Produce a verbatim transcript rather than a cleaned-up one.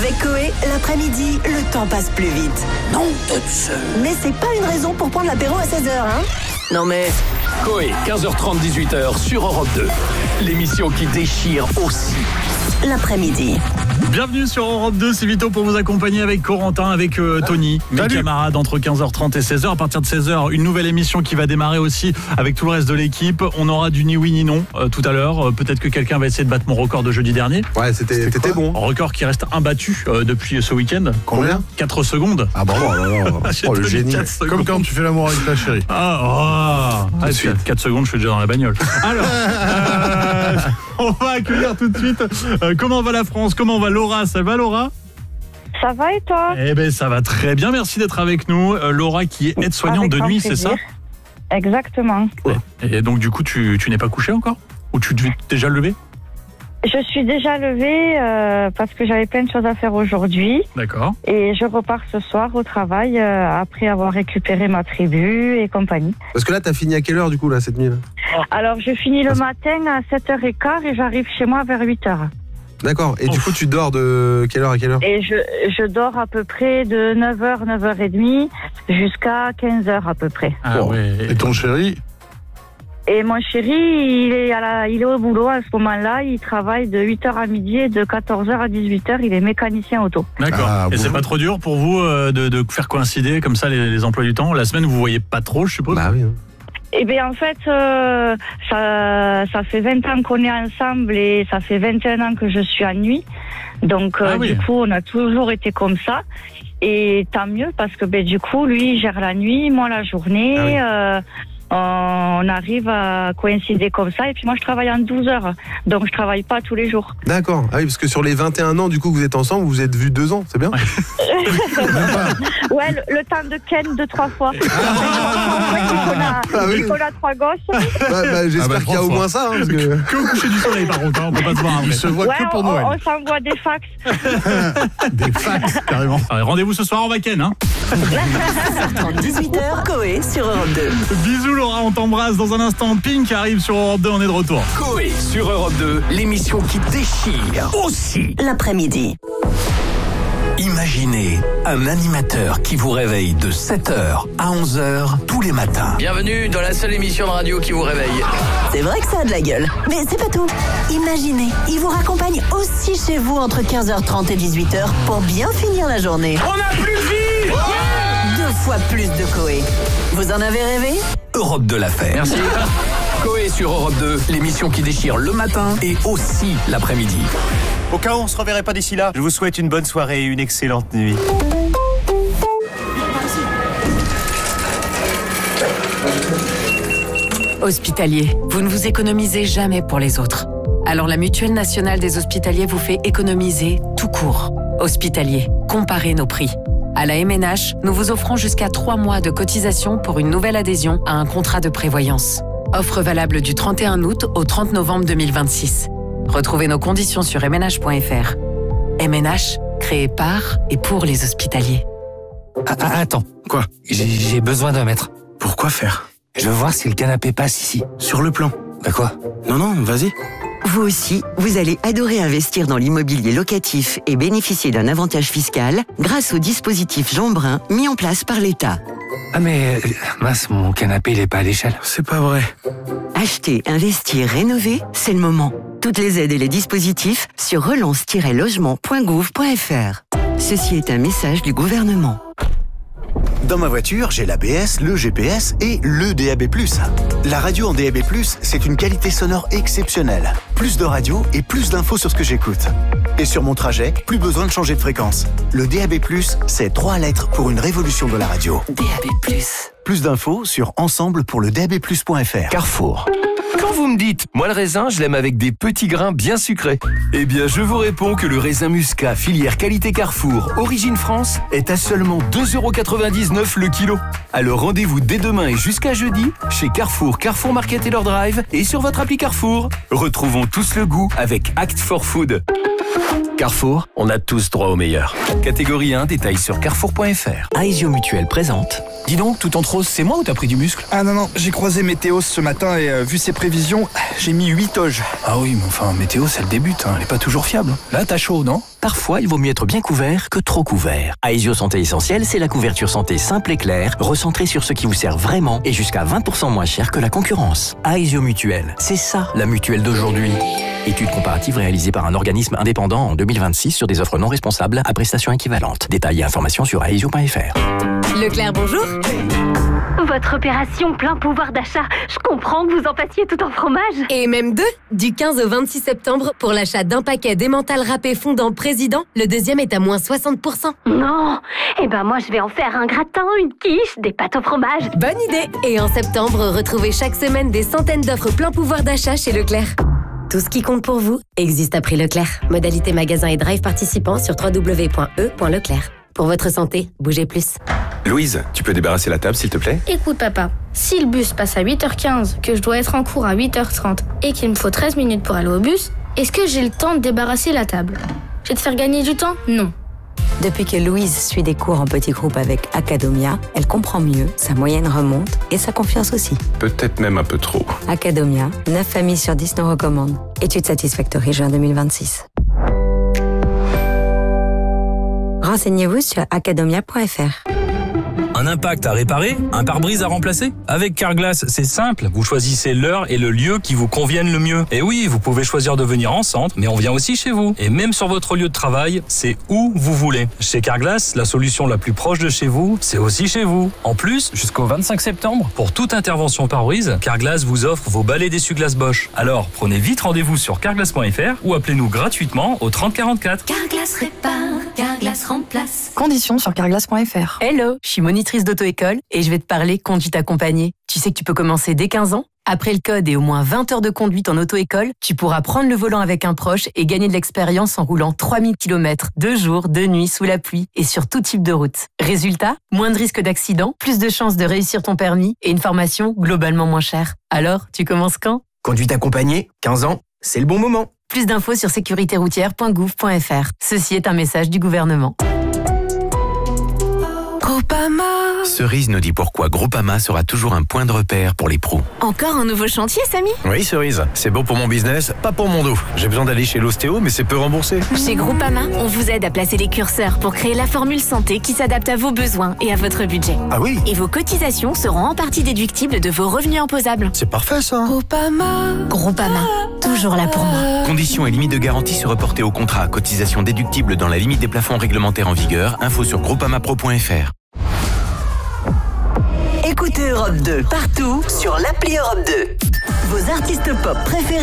Avec Coé, l'après-midi, le temps passe plus vite. Non de Dieu. Mais c'est pas une raison pour prendre l'apéro à seize heures, hein? Non mais... Coé, quinze heures trente, dix-huit heures sur Europe deux. L'émission qui déchire aussi. L'après-midi. Bienvenue sur Europe deux, c'est Vito pour vous accompagner avec Corentin, avec euh, Tony, mes Salut. camarades entre quinze heures trente et seize heures. À partir de seize heures, une nouvelle émission qui va démarrer aussi avec tout le reste de l'équipe. On aura du ni oui ni non euh, tout à l'heure. Euh, peut-être que quelqu'un va essayer de battre mon record de jeudi dernier. Ouais, c'était, c'était bon. Un record qui reste imbattu euh, depuis ce week-end. Combien ? quatre secondes. Ah bon, oh, là, là. J'ai Oh, le tenu génie. quatre secondes. Comme quand tu fais l'amour avec ta chérie. Ah, oh. de suite. quatre secondes, je suis déjà dans la bagnole. Alors, euh, on va accueillir tout de suite. Euh, comment va la France ? Comment va Laura ? Ça va Laura ? Ça va et toi ? Eh ben ça va très bien, merci d'être avec nous. Euh, Laura qui est aide-soignante Avec de grand nuit, c'est plaisir. ça ? Exactement. Et donc du coup, tu, tu n'es pas couché encore ? Ou tu t'es déjà levé ? Je suis déjà levée euh, parce que j'avais plein de choses à faire aujourd'hui D'accord. et je repars ce soir au travail euh, après avoir récupéré ma tribu et compagnie. Parce que là, t'as fini à quelle heure du coup, là, cette nuit là ? Alors je finis le matin à sept heures quinze et j'arrive chez moi vers huit heures. D'accord. Et du coup, tu dors de quelle heure à quelle heure ? Et je, je dors à peu près de neuf heures, neuf heures trente jusqu'à quinze heures à peu près. Ah Bon. ouais. Et ton chéri ? Et mon chéri, il est, à la, il est au boulot à ce moment-là. Il travaille de huit heures à midi et de quatorze heures à dix-huit heures. Il est mécanicien auto. D'accord. Ah, et bon. c'est pas trop dur pour vous euh, de, de faire coïncider comme ça les, les emplois du temps ? La semaine, vous voyez pas trop, je suppose ? Bah oui. hein. Eh bien, en fait, euh, ça, ça fait vingt ans qu'on est ensemble et ça fait vingt et un ans que je suis en nuit. Donc, euh, Ah oui. du coup, on a toujours été comme ça. Et tant mieux parce que, ben, du coup, lui, il gère la nuit, moi la journée. Ah oui. euh, on arrive à coïncider comme ça. Et puis moi, je travaille en douze heures. Donc, je travaille pas tous les jours. D'accord. Ah oui, parce que sur les vingt et un ans du coup que vous êtes ensemble, vous vous êtes vus deux ans, c'est bien ? Ouais, le, le temps de Ken deux, trois fois. qu'on a, Ah oui. qu'on a trois gosses. Bah, bah, j'espère Ah bah, qu'il y a au trois moins ça. Hein, parce que... Que au coucher du soleil par contre, hein, on peut pas se voir. Il se voit Ouais, que pour on, Noël. on s'envoie des fax. Des fax, carrément. Allez, rendez-vous ce soir en week-end. Hein. dix-huit heures, Coé sur Europe deux. Bisous Laura, on t'embrasse. Dans un instant, Pink arrive sur Europe deux, on est de retour. Coé sur Europe deux, l'émission qui déchire aussi. L'après-midi. Imaginez un animateur qui vous réveille de sept heures à onze heures tous les matins. Bienvenue dans la seule émission de radio qui vous réveille. C'est vrai que ça a de la gueule. Mais c'est pas tout. Imaginez, il vous raccompagne aussi chez vous entre quinze heures trente et dix-huit heures pour bien finir la journée. On n'a plus de vie. Deux fois plus de Coé. Vous en avez rêvé ? Europe deux l'a fait. Merci. Coé sur Europe deux, l'émission qui déchire le matin et aussi l'après-midi. Au cas où on se reverrait pas d'ici là, je vous souhaite une bonne soirée et une excellente nuit. Hospitalier, vous ne vous économisez jamais pour les autres. Alors la Mutuelle nationale des hospitaliers vous fait économiser tout court. Hospitalier, comparez nos prix. À la M N H, nous vous offrons jusqu'à trois mois de cotisation pour une nouvelle adhésion à un contrat de prévoyance. Offre valable du trente et un août au trente novembre deux mille vingt-six. Retrouvez nos conditions sur m n h point f r. M N H, créé par et pour les hospitaliers. Ah, ah, attends. Quoi ? J'ai, j'ai besoin d'un mètre. Pourquoi faire ? Je veux voir si le canapé passe ici. Sur le plan. Bah quoi ? Non, non, vas-y. Vous aussi, vous allez adorer investir dans l'immobilier locatif et bénéficier d'un avantage fiscal grâce au dispositif Jean Brun mis en place par l'État. Ah mais, euh, mince, mon canapé il est pas à l'échelle. C'est pas vrai. Acheter, investir, rénover, c'est le moment. Toutes les aides et les dispositifs sur relance tiret logement point gouv point f r. Ceci est un message du gouvernement. Dans ma voiture, j'ai l'A B S, le G P S et le D A B plus. La radio en D A B plus, c'est une qualité sonore exceptionnelle. Plus de radio et plus d'infos sur ce que j'écoute. Et sur mon trajet, plus besoin de changer de fréquence. Le D A B plus, c'est trois lettres pour une révolution de la radio. D A B plus. Plus d'infos sur ensemble pour le D A B plus point f r. Carrefour. Quand vous me dites, moi le raisin, je l'aime avec des petits grains bien sucrés. Eh bien, je vous réponds que le raisin Muscat, filière qualité Carrefour, origine France, est à seulement deux euros quatre-vingt-dix-neuf le kilo. Alors rendez-vous dès demain et jusqu'à jeudi, chez Carrefour, Carrefour Market et leur drive, et sur votre appli Carrefour. Retrouvons tous le goût avec Act for Food. Carrefour, on a tous droit au meilleur. Catégorie un, détails sur carrefour point f r. Aesio Mutuelle présente. Dis donc, tout en rose, c'est moi ou t'as pris du muscle? Ah non, non, j'ai croisé Météo ce matin et euh, vu ses prévisions, j'ai mis huit toges. Ah oui, mais enfin, Météo, c'est le début, hein, elle est pas toujours fiable. Là, t'as chaud, non? Parfois, il vaut mieux être bien couvert que trop couvert. Aesio Santé Essentielle, c'est la couverture santé simple et claire, recentrée sur ce qui vous sert vraiment et jusqu'à vingt pour cent moins cher que la concurrence. Aesio Mutuelle, c'est ça la mutuelle d'aujourd'hui. Étude comparative réalisée par un organisme indépendant en deux mille vingt-six sur des offres non responsables à prestations équivalentes. Détails et informations sur aesio point f r. Leclerc, bonjour. Votre opération plein pouvoir d'achat, je comprends que vous en fassiez tout en fromage. Et même deux, du quinze au vingt-six septembre, pour l'achat d'un paquet d'emmental râpé fondant Président, le deuxième est à moins soixante pour cent. Non, eh ben moi je vais en faire un gratin, une quiche, des pâtes au fromage. Bonne idée. Et en septembre, retrouvez chaque semaine des centaines d'offres plein pouvoir d'achat chez Leclerc. Tout ce qui compte pour vous existe à prix Leclerc. Modalité magasin et drive participants sur w w w point e point leclerc. Pour votre santé, bougez plus. Louise, tu peux débarrasser la table s'il te plaît? Écoute papa, si le bus passe à huit heures quinze, que je dois être en cours à huit heures trente et qu'il me faut treize minutes pour aller au bus, est-ce que j'ai le temps de débarrasser la table? Je vais te faire gagner du temps? Non. Depuis que Louise suit des cours en petits groupes avec Academia, elle comprend mieux, sa moyenne remonte et sa confiance aussi. Peut-être même un peu trop. Academia, neuf familles sur dix nous recommandent. Étude Satisfactory juin deux mille vingt-six. Renseignez-vous sur academia point f r. Un impact à réparer? Un pare-brise à remplacer? Avec Carglass, c'est simple. Vous choisissez l'heure et le lieu qui vous conviennent le mieux. Et oui, vous pouvez choisir de venir en centre, mais on vient aussi chez vous. Et même sur votre lieu de travail, c'est où vous voulez. Chez Carglass, la solution la plus proche de chez vous, c'est aussi chez vous. En plus, jusqu'au vingt-cinq septembre, pour toute intervention pare-brise, Carglass vous offre vos balais d'essuie-glace Bosch. Alors, prenez vite rendez-vous sur carglass point f r ou appelez-nous gratuitement au trente quarante-quatre. Carglass répare, Carglass remplace. Conditions sur carglass point f r. Hello, je suis monitrice d'auto-école et je vais te parler conduite accompagnée. Tu sais que tu peux commencer dès quinze ans? Après le code et au moins vingt heures de conduite en auto-école, tu pourras prendre le volant avec un proche et gagner de l'expérience en roulant trois mille kilomètres, deux jours, deux nuits, sous la pluie et sur tout type de route. Résultat, moins de risques d'accident, plus de chances de réussir ton permis et une formation globalement moins chère. Alors, tu commences quand? Conduite accompagnée, quinze ans, c'est le bon moment. Plus d'infos sur sécurité routière point gouv point f r. Ceci est un message du gouvernement. Groupama. Cerise nous dit pourquoi Groupama sera toujours un point de repère pour les pros. Encore un nouveau chantier, Samy? Oui, Cerise, c'est bon pour mon business, pas pour mon dos. J'ai besoin d'aller chez l'ostéo, mais c'est peu remboursé. Chez Groupama, on vous aide à placer les curseurs pour créer la formule santé qui s'adapte à vos besoins et à votre budget. Ah oui? Et vos cotisations seront en partie déductibles de vos revenus imposables. C'est parfait ça. Groupama. Groupama, toujours là pour moi. Conditions et limites de garantie se reporter au contrat. Cotisation déductible dans la limite des plafonds réglementaires en vigueur. Info sur groupama pro point f r. Écoutez Europe deux partout sur l'appli Europe deux. Vos artistes pop préférés